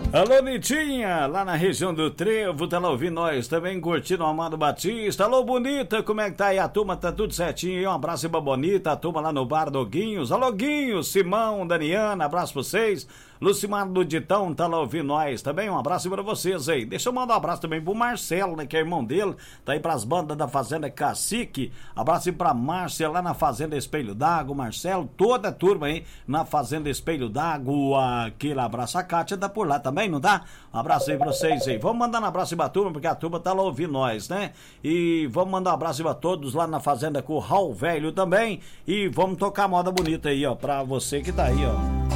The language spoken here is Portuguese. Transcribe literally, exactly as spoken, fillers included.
Alô, Nitinha, lá na região do Trevo, tá lá ouvindo nós, também curtindo o Amado Batista. Alô, bonita, como é que tá aí? A turma tá tudo certinho aí, um abraço pra bonita, a turma lá no bar do Guinhos. Alô, Guinhos, Simão, Daniana, abraço pra vocês. Lucimar do Ditão tá lá ouvindo nós também, um abraço pra vocês aí. Deixa eu mandar um abraço também pro Marcelo, né, que é irmão dele, tá aí pras bandas da Fazenda Cacique. Abraço aí pra Márcia lá na Fazenda Espelho d'Água, Marcelo, toda a turma aí na Fazenda Espelho d'Água. Aquele abraço, a Kátia tá por lá também, não tá? Um abraço aí pra vocês aí. Vamos mandar um abraço aí pra turma, porque a turma tá lá ouvindo nós, né? E vamos mandar um abraço aí pra todos lá na Fazenda Curral Velho também. E vamos tocar moda bonita aí, ó, pra você que tá aí, ó.